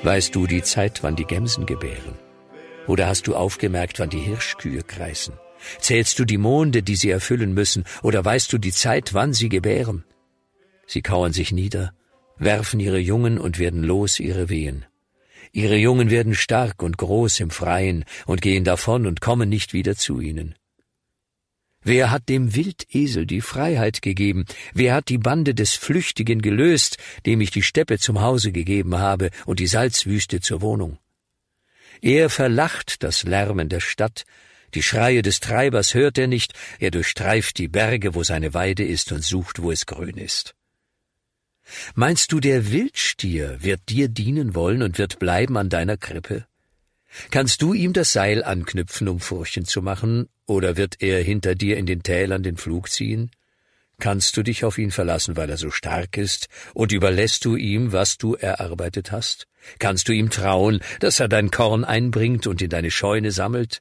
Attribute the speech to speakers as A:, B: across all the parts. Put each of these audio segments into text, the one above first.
A: Weißt du die Zeit, wann die Gemsen gebären? Oder hast du aufgemerkt, wann die Hirschkühe kreisen? Zählst du die Monde, die sie erfüllen müssen, oder weißt du die Zeit, wann sie gebären? Sie kauern sich nieder, werfen ihre Jungen und werden los ihre Wehen. Ihre Jungen werden stark und groß im Freien und gehen davon und kommen nicht wieder zu ihnen. Wer hat dem Wildesel die Freiheit gegeben? Wer hat die Bande des Flüchtigen gelöst, dem ich die Steppe zum Hause gegeben habe und die Salzwüste zur Wohnung? Er verlacht das Lärmen der Stadt, die Schreie des Treibers hört er nicht, er durchstreift die Berge, wo seine Weide ist und sucht, wo es grün ist. Meinst du, der Wildstier wird dir dienen wollen und wird bleiben an deiner Krippe? Kannst du ihm das Seil anknüpfen, um Furchen zu machen, oder wird er hinter dir in den Tälern den Pflug ziehen? Kannst du dich auf ihn verlassen, weil er so stark ist, und überlässt du ihm, was du erarbeitet hast? Kannst du ihm trauen, dass er dein Korn einbringt und in deine Scheune sammelt?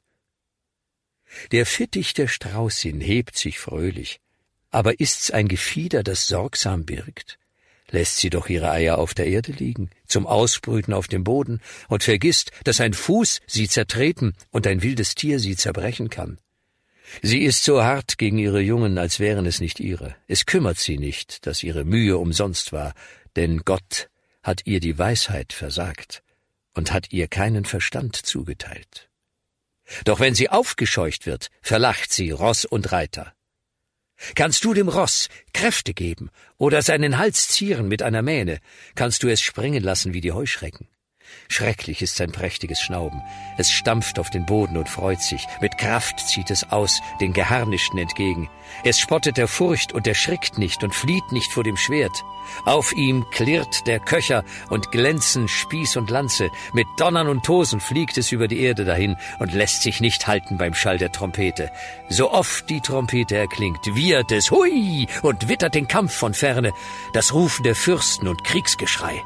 A: Der Fittich der Straußin hebt sich fröhlich, aber ist's ein Gefieder, das sorgsam birgt? Lässt sie doch ihre Eier auf der Erde liegen, zum Ausbrüten auf dem Boden, und vergisst, dass ein Fuß sie zertreten und ein wildes Tier sie zerbrechen kann. Sie ist so hart gegen ihre Jungen, als wären es nicht ihre. Es kümmert sie nicht, dass ihre Mühe umsonst war, denn Gott hat ihr die Weisheit versagt und hat ihr keinen Verstand zugeteilt. Doch wenn sie aufgescheucht wird, verlacht sie Ross und Reiter. Kannst du dem Ross Kräfte geben oder seinen Hals zieren mit einer Mähne, kannst du es springen lassen wie die Heuschrecken. Schrecklich ist sein prächtiges Schnauben. Es stampft auf den Boden und freut sich. Mit Kraft zieht es aus, den Geharnischten entgegen. Es spottet der Furcht und erschrickt nicht und flieht nicht vor dem Schwert. Auf ihm klirrt der Köcher und glänzen Spieß und Lanze. Mit Donnern und Tosen fliegt es über die Erde dahin und lässt sich nicht halten beim Schall der Trompete. So oft die Trompete erklingt, wiehert es Hui und wittert den Kampf von ferne, das Rufen der Fürsten und Kriegsgeschrei.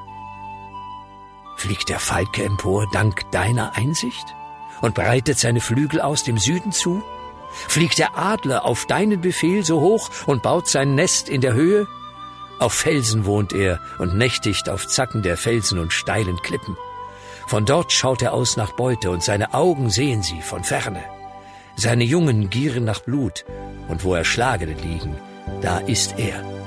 A: Fliegt der Falke empor dank deiner Einsicht und breitet seine Flügel aus dem Süden zu? Fliegt der Adler auf deinen Befehl so hoch und baut sein Nest in der Höhe? Auf Felsen wohnt er und nächtigt auf Zacken der Felsen und steilen Klippen. Von dort schaut er aus nach Beute und seine Augen sehen sie von ferne. Seine Jungen gieren nach Blut und wo Erschlagene liegen, da ist er.